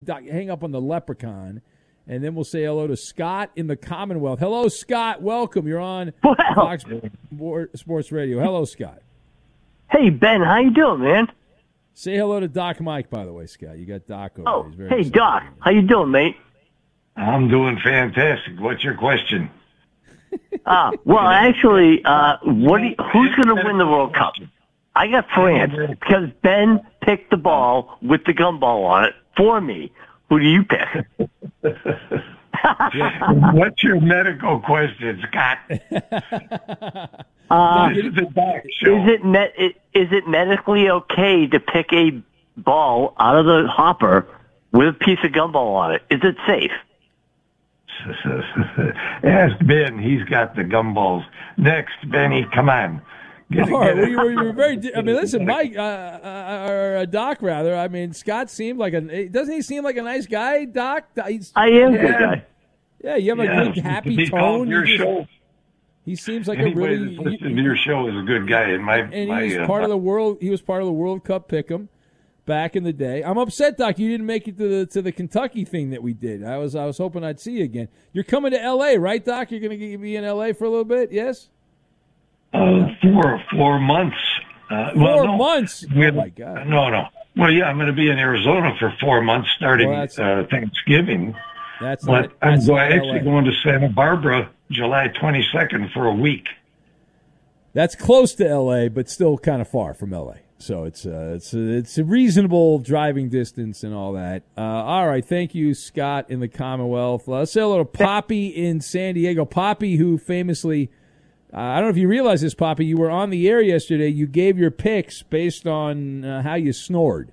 hang up on the Leprechaun, and then we'll say hello to Scott in the Commonwealth. Hello, Scott. Welcome. You're on Fox Sports Radio. Hello, Scott. Hey, Ben. How you doing, man? Say hello to Doc Mike, by the way, Scott. You got Doc over. Oh, hey, Doc. How you doing, mate? I'm doing fantastic. What's your question? Well, actually, who's going to win the World Cup? I got France because Ben picked the ball with the gumball on it for me. Who do you pick? What's your medical question, Scott? This is a Doc show. Is it medically okay to pick a ball out of the hopper with a piece of gumball on it? Is it safe? Ask Ben. He's got the gumballs. Next, Benny, come on. All right, we're very. I mean, listen, Mike, or Doc, rather. I mean, Scott seemed like doesn't he seem like a nice guy, Doc? I am a good guy. Yeah, you have a good, happy tone. Your show. He seems like Anybody a really. That listens to your show is a good guy. He was part of the world. He was part of the World Cup Pick'em back in the day. I'm upset, Doc. You didn't make it to the Kentucky thing that we did. I was hoping I'd see you again. You're coming to L.A., right, Doc? You're going to be in L.A. for a little bit, yes? 4 months. 4 months? Oh, my God. No. Well, yeah, I'm going to be in Arizona for 4 months starting Thanksgiving. I'm actually going to Santa Barbara July 22nd for a week. That's close to L.A., but still kind of far from L.A., so it's a reasonable driving distance and all that. All right, thank you, Scott in the Commonwealth. Let's say hello to Poppy in San Diego. Poppy, who famously, I don't know if you realize this, Poppy, you were on the air yesterday. You gave your picks based on how you snored.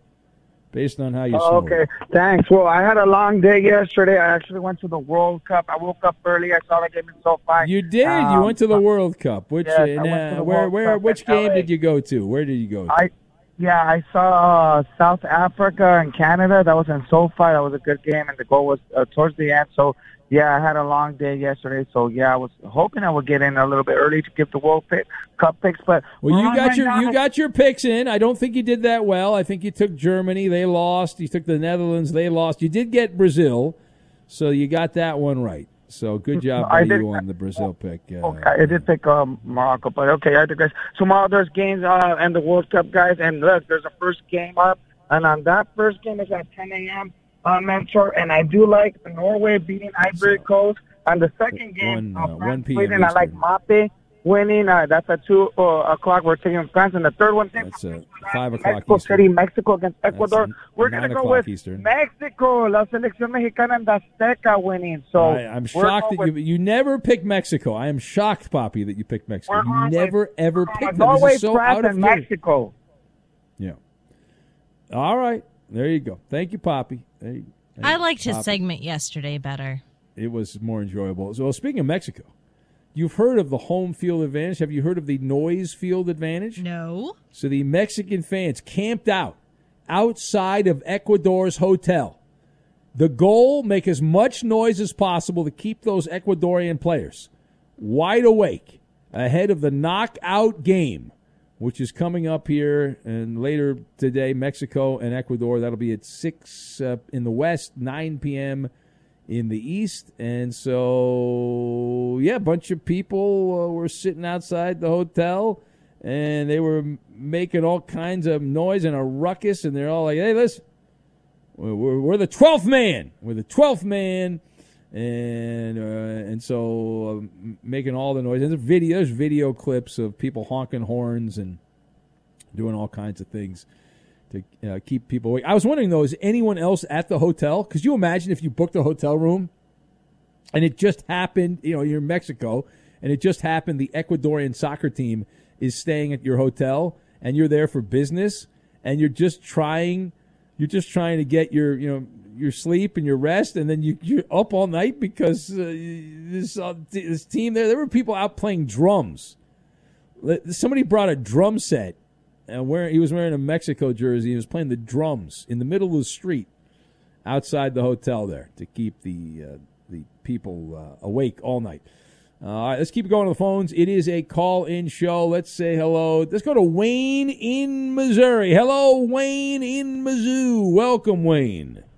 Okay, thanks. Well, I had a long day yesterday. I actually went to the World Cup. I woke up early. I saw the game in SoFi. You did? You went to the World Cup. Which game did you go to? Where did you go to? I saw South Africa and Canada. That was in SoFi. That was a good game, and the goal was towards the end. So, yeah, I had a long day yesterday. So, yeah, I was hoping I would get in a little bit early to give the World Cup picks. But you got your picks in. I don't think you did that well. I think you took Germany. They lost. You took the Netherlands. They lost. You did get Brazil, so you got that one right. So good job by you on the Brazil pick. I did pick Morocco, but okay, I did, guys. Tomorrow there's games and the World Cup, guys, and look, there's a first game up, and on that first game is at 10 a.m. Mentor, and I do like Norway beating Ivory Coast. On the second game, 1 p.m. I like Mape winning. That's at 2 o'clock. We're taking France, and the third one. That's 5 o'clock Mexico Eastern. City, Mexico against Ecuador. We're going to go with Eastern. Mexico, La Selección Mexicana and Azteca winning. So I'm shocked that you never picked Mexico. I am shocked, Poppy, that you picked Mexico. You never, ever picked them. Norway, this is so France, out of and Mexico. Yeah. All right. There you go. Thank you, Poppy. I liked his segment yesterday better. It was more enjoyable. So, speaking of Mexico, you've heard of the home field advantage. Have you heard of the noise field advantage? No. So the Mexican fans camped out outside of Ecuador's hotel. The goal, make as much noise as possible to keep those Ecuadorian players wide awake ahead of the knockout game, which is coming up here and later today, Mexico and Ecuador. That'll be at 6 in the West, 9 p.m. in the East. And so, yeah, a bunch of people were sitting outside the hotel, and they were making all kinds of noise and a ruckus, and they're all like, hey, listen, we're the 12th man. We're the 12th man. And so making all the noise. And there's video clips of people honking horns and doing all kinds of things to keep people awake. I was wondering, though, is anyone else at the hotel? Because you imagine if you booked a hotel room and it just happened, you're in Mexico, and it just happened the Ecuadorian soccer team is staying at your hotel and you're there for business and you're just trying to get your sleep and your rest, and then you're up all night because this team there were people out playing drums. Somebody brought a drum set, and he was wearing a Mexico jersey. He was playing the drums in the middle of the street outside the hotel there to keep the people awake all night. All right, let's keep going on the phones. It is a call-in show. Let's say hello. Let's go to Wayne in Missouri. Hello, Wayne in Mizzou. Welcome, Wayne.